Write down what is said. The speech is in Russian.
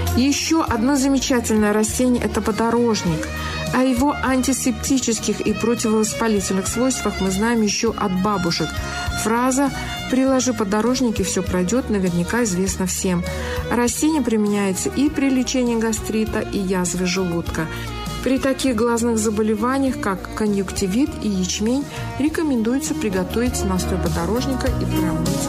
Еще одно замечательное растение – это подорожник. О его антисептических и противовоспалительных свойствах мы знаем еще от бабушек. Фраза «приложи подорожник, и все пройдет» наверняка известна всем. Растение применяется и при лечении гастрита, и язвы желудка. При таких глазных заболеваниях, как конъюнктивит и ячмень, рекомендуется приготовить настой подорожника и промыть